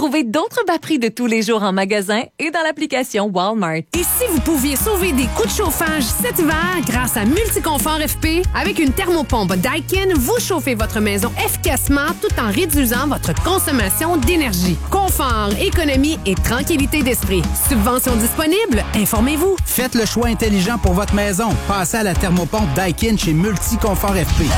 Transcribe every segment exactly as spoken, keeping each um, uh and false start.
Retrouvez d'autres bas prix de tous les jours en magasin et dans l'application Walmart. Et si vous pouviez sauver des coûts de chauffage cet hiver grâce à Multiconfort F P, avec une thermopompe Daikin, vous chauffez votre maison efficacement tout en réduisant votre consommation d'énergie. Confort, économie et tranquillité d'esprit. Subvention disponible? Informez-vous. Faites le choix intelligent pour votre maison. Passez à la thermopompe Daikin chez Multiconfort F P.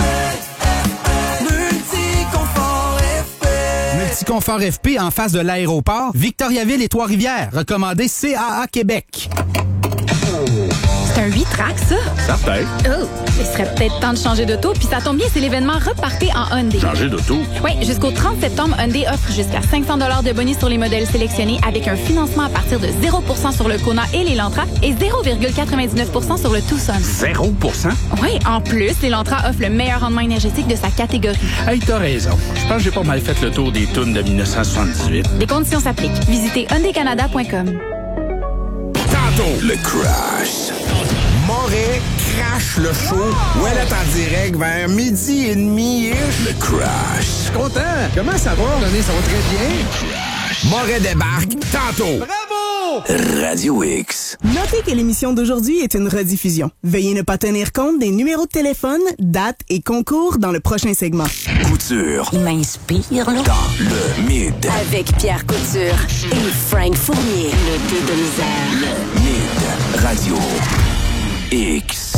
Multiconfort F P en face de l'aéroport, Victoriaville et Trois-Rivières. Recommandé C A A Québec. C'est un huit tracks, ça? Certain. Oh, il serait peut-être temps de changer d'auto, puis ça tombe bien, c'est l'événement Repartez en Hyundai. Changer d'auto? Oui, jusqu'au trente septembre, Hyundai offre jusqu'à cinq cents dollars de bonus sur les modèles sélectionnés avec un financement à partir de zéro pour cent sur le Kona et l'Elantra et zéro virgule quatre-vingt-dix-neuf pour cent sur le Tucson. zéro pour cent? Oui, en plus, l'Elantra offre le meilleur rendement énergétique de sa catégorie. Hey, t'as raison. Je pense que j'ai pas mal fait le tour des tunes de dix-neuf cent soixante-dix-huit. Des conditions s'appliquent. Visitez hyundai canada point com. Tantôt, le crash. Moret crash le show. Où elle est en direct vers midi et demi-ish. Le crash. Content. Comment ça va? Donné, ça va très bien. Moret débarque tantôt. Bravo! Radio X. Notez que l'émission d'aujourd'hui est une rediffusion. Veuillez ne pas tenir compte des numéros de téléphone, dates et concours dans le prochain segment. Couture. Il m'inspire, là. Dans le mid. Avec Pierre Couture et Frank Fournier. Le thé de misère. Le mid. Radio X.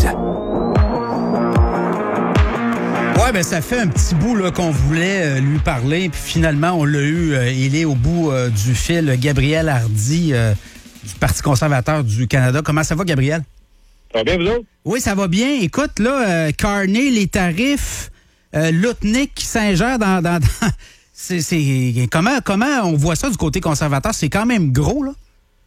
Ouais, ben ça fait un petit bout là, qu'on voulait euh, lui parler, puis finalement, on l'a eu. Euh, il est au bout euh, du fil. Gabriel Hardy, euh, du Parti conservateur du Canada. Comment ça va, Gabriel? Ça va bien, vous autres? Oui, ça va bien. Écoute, là, euh, Carney, les tarifs, euh, Lutnick qui s'ingère dans... dans, dans c'est, c'est, comment, comment on voit ça du côté conservateur? C'est quand même gros, là?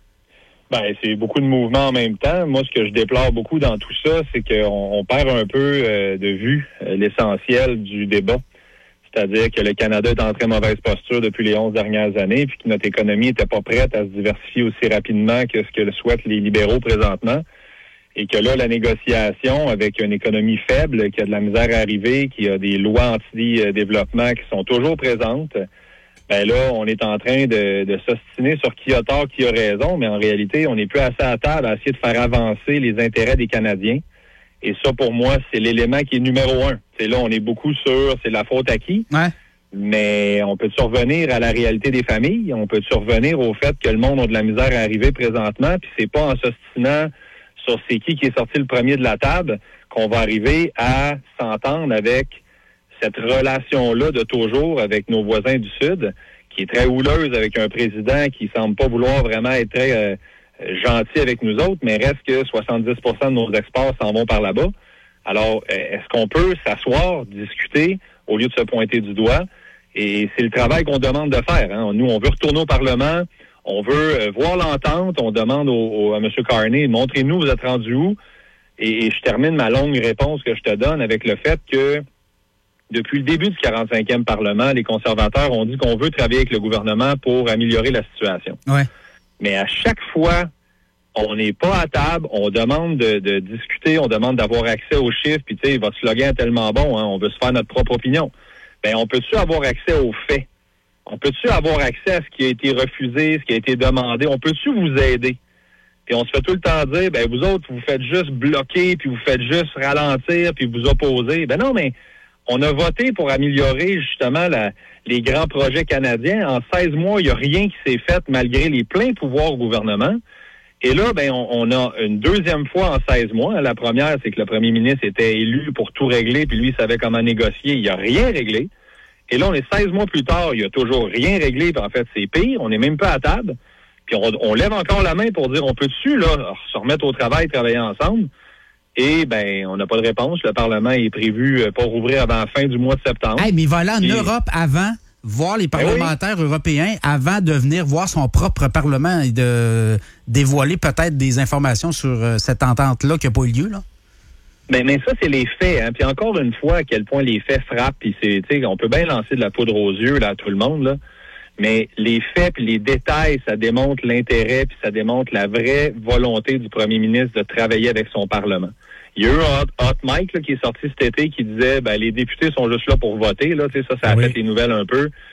Ben, c'est beaucoup de mouvements en même temps. Moi, ce que je déplore beaucoup dans tout ça, c'est qu'on on perd un peu euh, de vue euh, l'essentiel du débat. C'est-à-dire que le Canada est en très mauvaise posture depuis les onze dernières années, puis que notre économie n'était pas prête à se diversifier aussi rapidement que ce que le souhaitent les libéraux présentement. Et que là, la négociation avec une économie faible, qui a de la misère à arriver, qui a des lois anti-développement qui sont toujours présentes, ben là, on est en train de, de s'ostiner sur qui a tort, qui a raison, mais en réalité, on n'est plus assez à table à essayer de faire avancer les intérêts des Canadiens. Et ça, pour moi, c'est l'élément qui est numéro un. C'est là, on est beaucoup sur, c'est la faute à qui? Ouais. Mais on peut survenir à la réalité des familles, on peut survenir au fait que le monde a de la misère à arriver présentement, puis c'est pas en s'ostinant sur c'est qui qui est sorti le premier de la table qu'on va arriver à s'entendre avec cette relation-là de toujours avec nos voisins du Sud, qui est très houleuse avec un président qui semble pas vouloir vraiment être très euh, gentil avec nous autres, mais reste que soixante-dix pour cent de nos exports s'en vont par là-bas. Alors, est-ce qu'on peut s'asseoir, discuter, au lieu de se pointer du doigt? Et c'est le travail qu'on demande de faire. Hein. Nous, on veut retourner au Parlement, on veut euh, voir l'entente, on demande au, au, à M. Carney, montrez-nous, vous êtes rendu où? Et, et je termine ma longue réponse que je te donne avec le fait que depuis le début du quarante-cinquième Parlement, les conservateurs ont dit qu'on veut travailler avec le gouvernement pour améliorer la situation. Ouais. Mais à chaque fois, on n'est pas à table, on demande de, de discuter, on demande d'avoir accès aux chiffres, puis tu sais, votre slogan est tellement bon, hein, on veut se faire notre propre opinion. Ben, on peut-tu avoir accès aux faits? On peut-tu avoir accès à ce qui a été refusé, ce qui a été demandé? On peut-tu vous aider? Puis on se fait tout le temps dire, ben vous autres, vous faites juste bloquer, puis vous faites juste ralentir, puis vous opposer. Ben non, mais on a voté pour améliorer justement la, les grands projets canadiens. En seize mois, il n'y a rien qui s'est fait malgré les pleins pouvoirs au gouvernement. Et là, ben, on, on a une deuxième fois en seize mois. La première, c'est que le premier ministre était élu pour tout régler, puis lui, il savait comment négocier. Il n'a rien réglé. Et là, on est seize mois plus tard, il n'y a toujours rien réglé. Puis en fait, c'est pire. On n'est même pas à table. Puis on, on lève encore la main pour dire, on peut-tu, là, se remettre au travail, travailler ensemble? Et, ben, on n'a pas de réponse. Le Parlement est prévu pour rouvrir avant la fin du mois de septembre. Hey, mais il va aller en Et... Europe avant, voir les parlementaires ben oui. européens avant de venir voir son propre Parlement et de dévoiler peut-être des informations sur euh, cette entente-là qui n'a pas eu lieu, là. Ben, mais ça, c'est les faits. Hein. Puis encore une fois, à quel point les faits frappent. Puis c'est, tu sais, on peut bien lancer de la poudre aux yeux là, à tout le monde, là. Mais les faits puis les détails, ça démontre l'intérêt puis ça démontre la vraie volonté du premier ministre de travailler avec son Parlement. Il y a eu un hot, hot mic là, qui est sorti cet été qui disait ben les députés sont juste là pour voter. Là, tu sais, ça, ça a oui. fait les nouvelles un peu.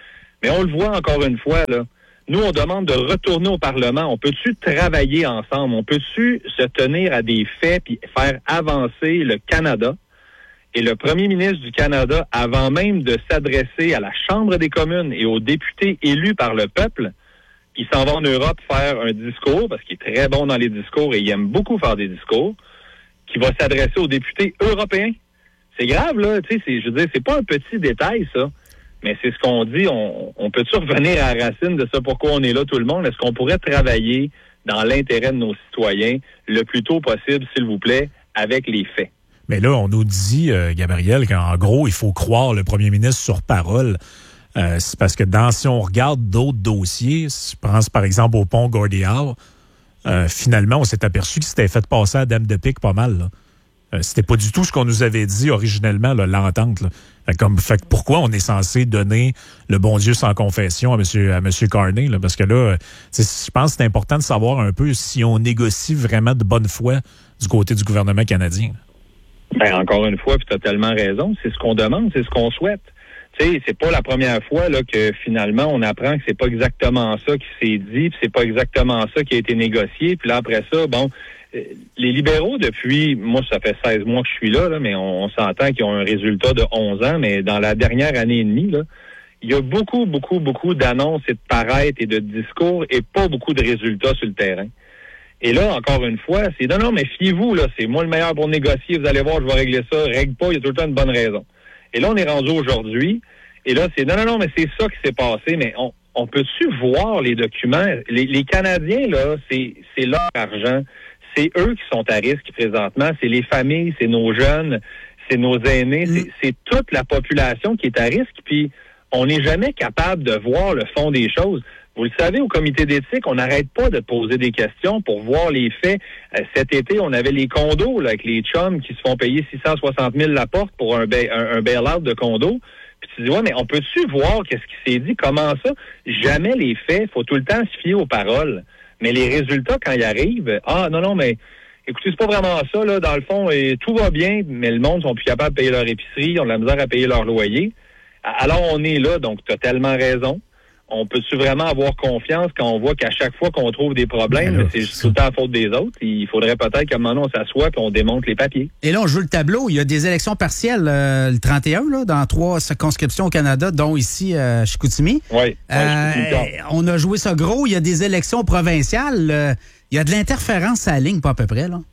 Mais on le voit encore une fois, là. Nous, on demande de retourner au Parlement. On peut-tu travailler ensemble? On peut-tu se tenir à des faits puis faire avancer le Canada? Et le premier ministre du Canada, avant même de s'adresser à la Chambre des communes et aux députés élus par le peuple, il s'en va en Europe faire un discours, parce qu'il est très bon dans les discours et il aime beaucoup faire des discours, qui va s'adresser aux députés européens. C'est grave, là. Tu sais, c'est, je veux dire, c'est pas un petit détail, ça. Mais c'est ce qu'on dit, on, on peut-tu revenir à la racine de ça, pourquoi on est là tout le monde? Est-ce qu'on pourrait travailler dans l'intérêt de nos citoyens le plus tôt possible, s'il vous plaît, avec les faits? Mais là, on nous dit, euh, Gabriel, qu'en gros, il faut croire le premier ministre sur parole. Euh, c'est parce que dans, si on regarde d'autres dossiers, si je pense par exemple au pont Gordie Howe, euh, finalement, on s'est aperçu que c'était fait passer à dame de pique pas mal, là. Euh, c'était pas du tout ce qu'on nous avait dit originellement, là, l'entente. Là. Fait, comme, fait que pourquoi on est censé donner le bon Dieu sans confession à M. à monsieur Carney? Là? Parce que là, je pense que c'est important de savoir un peu si on négocie vraiment de bonne foi du côté du gouvernement canadien. Ben, encore une fois, puis tu as tellement raison, c'est ce qu'on demande, c'est ce qu'on souhaite. Tu sais, c'est pas la première fois là que finalement on apprend que c'est pas exactement ça qui s'est dit, puis c'est pas exactement ça qui a été négocié, puis là après ça, bon, les libéraux, depuis, moi, ça fait seize mois que je suis là, là mais on, on s'entend qu'ils ont un résultat de onze ans, mais dans la dernière année et demie, là, il y a beaucoup, beaucoup, beaucoup d'annonces et de paraîtres et de discours et pas beaucoup de résultats sur le terrain. Et là, encore une fois, c'est non, non, mais fiez-vous, là, c'est moi le meilleur pour négocier, vous allez voir, je vais régler ça, règle pas, il y a tout le temps une bonne raison. Et là, on est rendu aujourd'hui, et là, c'est non, non, non, mais c'est ça qui s'est passé, mais on, on peut-tu voir les documents? Les, les Canadiens, là, c'est, c'est leur argent. C'est eux qui sont à risque présentement. C'est les familles, c'est nos jeunes, c'est nos aînés, c'est, c'est toute la population qui est à risque. Puis, on n'est jamais capable de voir le fond des choses. Vous le savez, au comité d'éthique, on n'arrête pas de poser des questions pour voir les faits. Euh, cet été, on avait les condos là, avec les chums qui se font payer six cent soixante mille la porte pour un, ba- un, un bail-out de condo. Puis tu dis, ouais, mais on peut-tu voir qu'est-ce qui s'est dit? Comment ça? Jamais les faits. Faut tout le temps se fier aux paroles. Mais les résultats, quand ils arrivent, ah non, non, mais écoutez, c'est pas vraiment ça, là, dans le fond, et tout va bien, mais le monde sont plus capables de payer leur épicerie, ils ont de la misère à payer leur loyer. Alors on est là, donc tu as tellement raison. On peut-tu vraiment avoir confiance quand on voit qu'à chaque fois qu'on trouve des problèmes, là, c'est juste tout le temps la faute des autres? Il faudrait peut-être qu'à un moment donné, on s'assoie et on démonte les papiers. Et là, on joue le tableau. Il y a des élections partielles euh, le trente et un, là, dans trois circonscriptions au Canada, dont ici, euh, Chicoutimi. Oui. Ouais, euh, on a joué ça gros. Il y a des élections provinciales. Euh, il y a de l'interférence à la ligne, pas à peu près, là.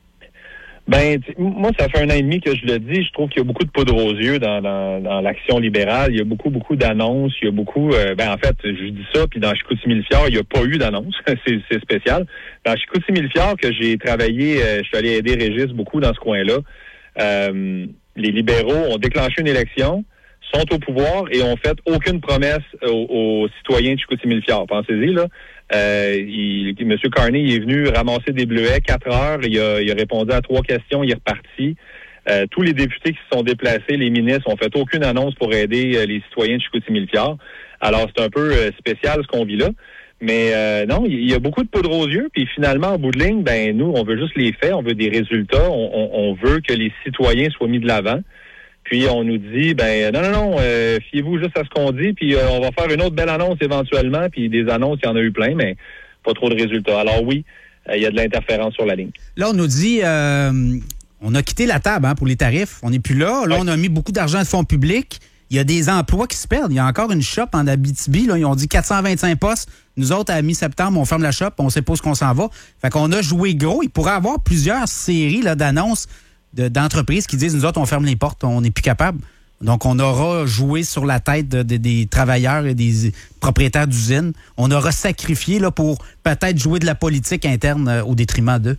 Ben, moi, ça fait un an et demi que je le dis. Je trouve qu'il y a beaucoup de poudre aux yeux dans, dans, dans l'action libérale. Il y a beaucoup, beaucoup d'annonces. Il y a beaucoup... Euh, ben, en fait, je dis ça, puis dans Chicoutimi-le-Fjord, il n'y a pas eu d'annonces. c'est, c'est spécial. Dans Chicoutimi-le-Fjord, que j'ai travaillé, euh, je suis allé aider Régis beaucoup dans ce coin-là, euh, les libéraux ont déclenché une élection, sont au pouvoir et ont fait aucune promesse aux, aux citoyens de Chicoutimi-le-Fjord. Pensez-y, là. Euh, il, M. Carney il est venu ramasser des bleuets, quatre heures, il a, il a répondu à trois questions, il est reparti. Euh, tous les députés qui se sont déplacés, les ministres, ont fait aucune annonce pour aider euh, les citoyens de Chicoutimi-le-Fjord. Alors, c'est un peu euh, spécial ce qu'on vit là. Mais euh, non, il y a beaucoup de poudre aux yeux, puis finalement, en bout de ligne, ben nous, on veut juste les faits, on veut des résultats, on, on, on veut que les citoyens soient mis de l'avant. Puis on nous dit, ben non, non, non, euh, fiez-vous juste à ce qu'on dit, puis euh, on va faire une autre belle annonce éventuellement, puis des annonces, il y en a eu plein, mais pas trop de résultats. Alors oui, il euh, y a de l'interférence sur la ligne. Là, on nous dit, euh, on a quitté la table hein, pour les tarifs, on n'est plus là. Là, ouais. On a mis beaucoup d'argent de fonds publics. Il y a des emplois qui se perdent. Il y a encore une shop en Abitibi, là, ils ont dit quatre cent vingt-cinq postes. Nous autres, à mi-septembre, on ferme la shop, on sait pas où qu'on s'en va. Fait qu'on a joué gros. Il pourrait y avoir plusieurs séries là, d'annonces De, d'entreprises qui disent, nous autres, on ferme les portes, on n'est plus capable. Donc, on aura joué sur la tête de, de, des travailleurs et des propriétaires d'usines. On aura sacrifié là, pour peut-être jouer de la politique interne euh, au détriment d'eux.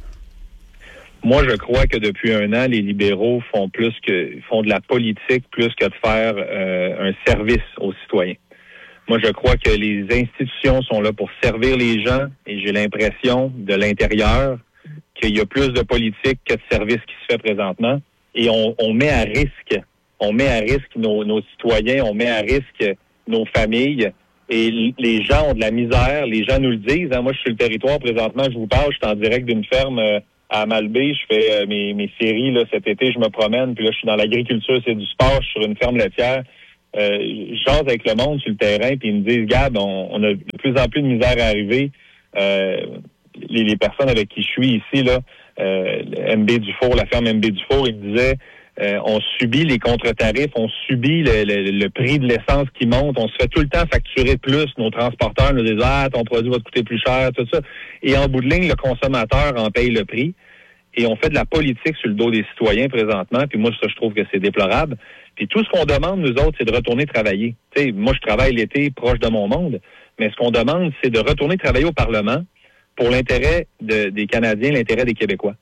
Moi, je crois que depuis un an, les libéraux font plus que font de la politique plus que de faire euh, un service aux citoyens. Moi, je crois que les institutions sont là pour servir les gens et j'ai l'impression, de l'intérieur, qu'il y a plus de politique que de service qui se fait présentement. Et on, on met à risque, on met à risque nos, nos citoyens, on met à risque nos familles. Et les gens ont de la misère, les gens nous le disent. Hein. Moi, je suis sur le territoire présentement, je vous parle, je suis en direct d'une ferme euh, à Malbaie. Je fais euh, mes, mes séries là, cet été, je me promène, puis là, je suis dans l'agriculture, c'est du sport, je suis sur une ferme laitière. euh, je jase avec le monde sur le terrain, puis ils me disent, Gab, on, on a de plus en plus de misère à arriver. Euh, les, les personnes avec qui je suis ici, là, euh, M B Dufour, la ferme M B Dufour, ils me disaient, euh, on subit les contre-tarifs, on subit le, le, le prix de l'essence qui monte, on se fait tout le temps facturer plus. Nos transporteurs nous disent, ah, ton produit va te coûter plus cher, tout ça. Et en bout de ligne, le consommateur en paye le prix. Et on fait de la politique sur le dos des citoyens présentement. Puis moi, ça, je trouve que c'est déplorable. Puis tout ce qu'on demande, nous autres, c'est de retourner travailler. Tu sais, moi, je travaille l'été proche de mon monde, mais ce qu'on demande, c'est de retourner travailler au Parlement pour l'intérêt de, des Canadiens, l'intérêt des Québécois.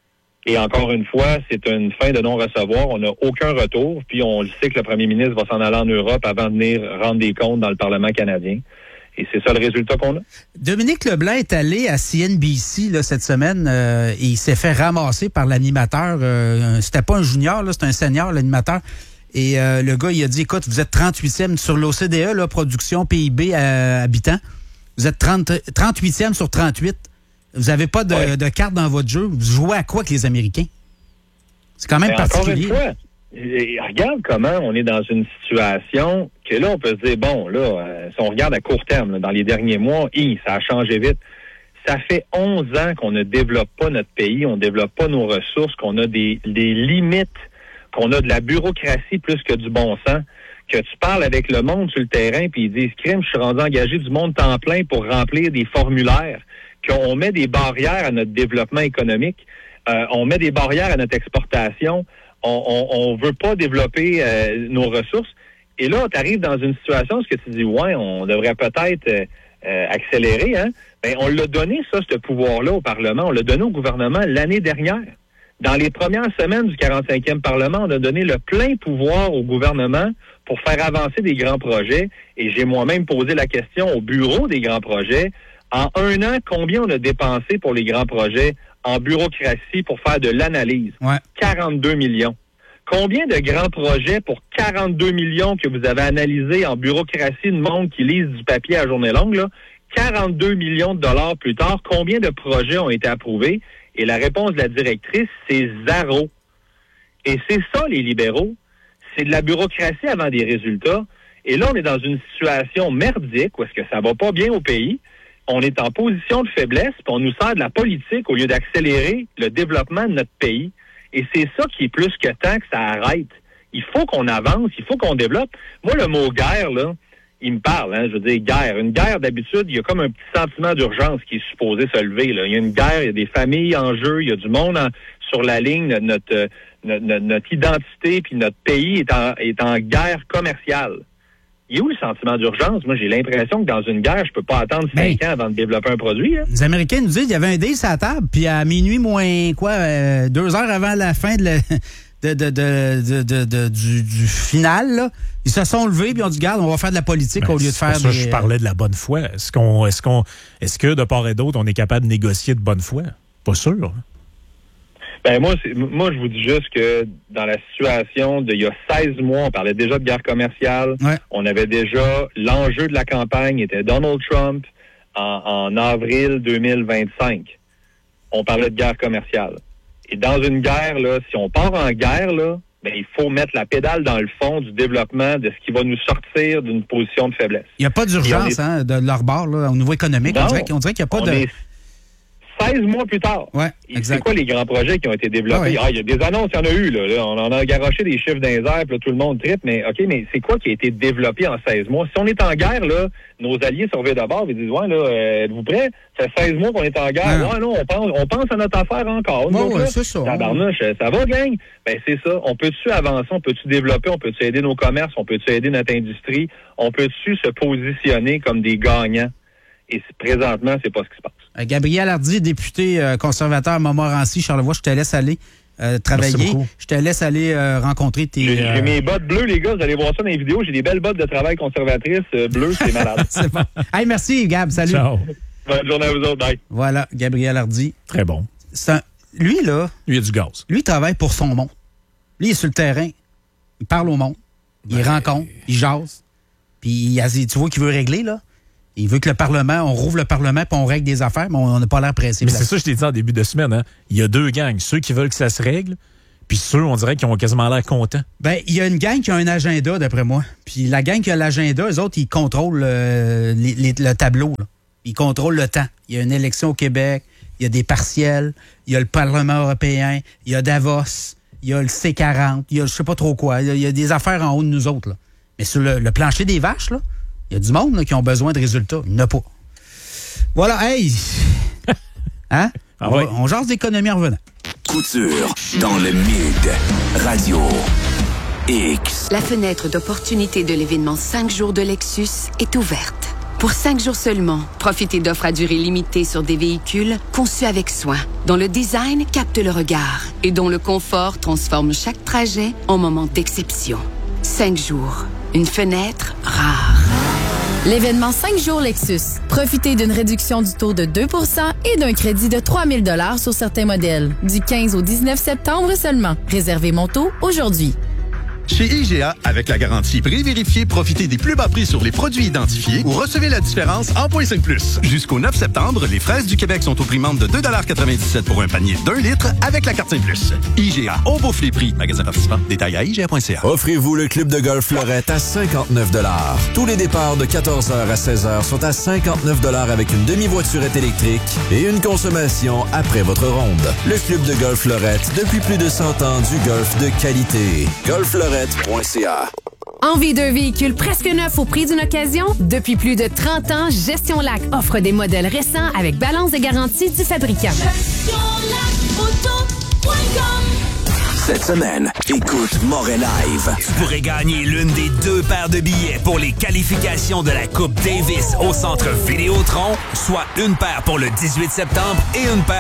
Et encore une fois, c'est une fin de non-recevoir. On n'a aucun retour. Puis on le sait que le premier ministre va s'en aller en Europe avant de venir rendre des comptes dans le Parlement canadien. Et c'est ça le résultat qu'on a. Dominique Leblanc est allé à C N B C là, cette semaine euh, et il s'est fait ramasser par l'animateur. Euh, c'était pas un junior, là, c'était un senior, l'animateur. Et euh, le gars, il a dit, écoute, vous êtes trente-huitième sur l'O C D E, là, production P I B à habitants. Vous êtes trente, trente-huitième sur trente-huit. Vous n'avez pas de, ouais. de carte dans votre jeu. Vous jouez à quoi avec les Américains? C'est quand même Mais particulier. Encore une fois, et regarde comment on est dans une situation que là, on peut se dire, bon, là, euh, si on regarde à court terme, là, dans les derniers mois, hi, ça a changé vite. Ça fait onze ans qu'on ne développe pas notre pays, on ne développe pas nos ressources, qu'on a des, des limites, qu'on a de la bureaucratie plus que du bon sens, que tu parles avec le monde sur le terrain, puis ils disent, crime, je suis rendu engagé du monde temps plein pour remplir des formulaires, qu'on met des barrières à notre développement économique, euh, on met des barrières à notre exportation, on ne veut pas développer euh, nos ressources. Et là, tu arrives dans une situation où tu dis, ouais, on devrait peut-être euh, euh, accélérer. Hein? Ben, on l'a donné, ça, ce pouvoir-là au Parlement. On l'a donné au gouvernement l'année dernière. Dans les premières semaines du quarante-cinquième Parlement, on a donné le plein pouvoir au gouvernement pour faire avancer des grands projets. Et j'ai moi-même posé la question au bureau des grands projets. En un an, combien on a dépensé pour les grands projets en bureaucratie pour faire de l'analyse? Ouais. quarante-deux millions. Combien de grands projets pour quarante-deux millions que vous avez analysés en bureaucratie de monde qui lise du papier à journée longue, là? quarante-deux millions de dollars plus tard, combien de projets ont été approuvés? Et la réponse de la directrice, c'est zéro. Et c'est ça, les libéraux. C'est de la bureaucratie avant des résultats. Et là, on est dans une situation merdique où est-ce que ça va pas bien au pays. On est en position de faiblesse, puis on nous sert de la politique au lieu d'accélérer le développement de notre pays. Et c'est ça qui est plus que temps que ça arrête. Il faut qu'on avance, il faut qu'on développe. Moi, le mot guerre, là, il me parle, hein, je veux dire guerre. Une guerre, d'habitude, il y a comme un petit sentiment d'urgence qui est supposé se lever, là. Il y a une guerre, il y a des familles en jeu, il y a du monde en, sur la ligne. Notre, notre, notre, notre identité puis notre pays est en, est en guerre commerciale. Il est où le sentiment d'urgence? Moi, j'ai l'impression que dans une guerre, je peux pas attendre cinq ans avant de développer un produit. Hein. Les Américains nous disent qu'il y avait un deal sur la table, puis à minuit moins quoi, euh, deux heures avant la fin de, la, de, de, de, de, de, de du, du final, là, ils se sont levés puis ont dit, garde, on va faire de la politique ben, au lieu de faire. C'est pour ça des... que je parlais de la bonne foi. Est-ce qu'on, est-ce qu'on, est-ce que de part et d'autre, on est capable de négocier de bonne foi? Pas sûr. Ben moi, c'est, moi, je vous dis juste que dans la situation d'il y a seize mois, on parlait déjà de guerre commerciale. Ouais. On avait déjà l'enjeu de la campagne était Donald Trump en, en avril deux mille vingt-cinq. On parlait de guerre commerciale. Et dans une guerre, là, si on part en guerre, là, ben il faut mettre la pédale dans le fond du développement de ce qui va nous sortir d'une position de faiblesse. Il n'y a pas d'urgence est... hein, de leur bord là, au niveau économique. Non, on dirait, on dirait qu'il n'y a pas on de... Est... seize mois plus tard. Ouais, exact. C'est quoi les grands projets qui ont été développés? Ah, ah, il y a des annonces, il y en a eu, là. là. On en a garoché des chiffres dans les airs, puis là, tout le monde tripe, mais OK, mais c'est quoi qui a été développé en seize mois? Si on est en guerre, là, nos alliés se reviennent d'abord et disent, ouais, là, euh, êtes-vous prêts? Ça fait seize mois qu'on est en guerre. Ah, ouais, non, on pense, on pense à notre affaire encore. Bon, Donc, ouais, là, c'est ça. Tabarnouche, ça va, gang? Ben, c'est ça. On peut-tu avancer? On peut-tu développer? On peut-tu aider nos commerces? On peut-tu aider notre industrie? On peut-tu se positionner comme des gagnants? Et présentement, c'est pas ce qui se passe. Euh, Gabriel Hardy, député euh, conservateur à Montmorency, Charlevoix, je te laisse aller euh, travailler. Je te laisse aller euh, rencontrer tes... J'ai, euh... j'ai mes bottes bleues, les gars. Vous allez voir ça dans les vidéos. J'ai des belles bottes de travail conservatrices euh, bleues. C'est malade. C'est bon. Hey, merci, Gab. Salut. Ciao. Bonne journée à vous autres. Bye. Voilà, Gabriel Hardy. Très bon. C'est un... Lui, là... Lui, il a du gaz. Lui, il travaille pour son monde. Lui, il est sur le terrain. Il parle au monde. Il ben... rencontre. Il jase. Puis, il, tu vois qu'il veut régler, là. Il veut que le Parlement, on rouvre le Parlement puis on règle des affaires, mais on n'a pas l'air pressé. Mais c'est ça que je t'ai dit en début de semaine. Hein? Il y a deux gangs. Ceux qui veulent que ça se règle, Puis ceux, on dirait qu'ils ont quasiment l'air contents. Ben, il y a une gang qui a un agenda, d'après moi. Puis la gang qui a l'agenda, eux autres, ils contrôlent euh, les, les, le tableau. Là. Ils contrôlent le temps. Il y a une élection au Québec, il y a des partiels, il y a le Parlement européen, il y a Davos, il y a le C quarante, il y a je sais pas trop quoi. Il y a, il y a des affaires en haut de nous autres. Là. Mais sur le, le plancher des vaches, là, il y a du monde là, qui ont besoin de résultats. Il n'y en a pas. Voilà, hey! Hein? Ah on, ouais. on jase d'économie en revenant. Couture dans le Mid Radio X. La fenêtre d'opportunité de l'événement cinq jours de Lexus est ouverte. Pour cinq jours seulement, profitez d'offres à durée limitée sur des véhicules conçus avec soin, dont le design capte le regard et dont le confort transforme chaque trajet en moment d'exception. Cinq jours, une fenêtre rare. L'événement cinq jours Lexus. Profitez d'une réduction du taux de deux pour cent et d'un crédit de trois mille dollars sur certains modèles. Du quinze au dix-neuf septembre seulement. Réservez mon taux aujourd'hui. Chez I G A, avec la garantie prix vérifié, profitez des plus bas prix sur les produits identifiés ou recevez la différence en point cinq plus. Jusqu'au neuf septembre, les fraises du Québec sont au prix membre de deux dollars quatre-vingt-dix-sept pour un panier d'un litre avec la carte cinq plus. I G A, on bouffe les prix. Magasin participant, détail à I G A point C A. Offrez-vous le club de golf Lorette à cinquante-neuf dollars. Tous les départs de quatorze heures à seize heures sont à cinquante-neuf dollars avec une demi-voiturette électrique et une consommation après votre ronde. Le club de golf Lorette, depuis plus de cent ans, du golf de qualité. Golf Lorette. Envie d'un véhicule presque neuf au prix d'une occasion? Depuis plus de trente ans, Gestion Lac offre des modèles récents avec balance de garantie du fabricant. Gestion Lac Auto point com. Cette semaine, écoute Moret Live. Tu pourrais gagner l'une des deux paires de billets pour les qualifications de la Coupe Davis au Centre Vidéotron, soit une paire pour le dix-huit septembre et une paire